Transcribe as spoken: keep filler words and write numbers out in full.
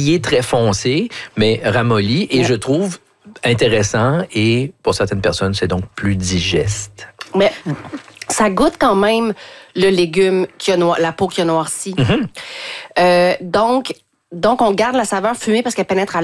grillé très foncé, mais ramolli. Et ouais. je trouve intéressant. Et pour certaines personnes, c'est donc plus digeste. Mais ça goûte quand même le légume qui a noir, la peau qui a noirci. Mm-hmm. Euh, donc, donc, on garde la saveur fumée parce qu'elle pénètre à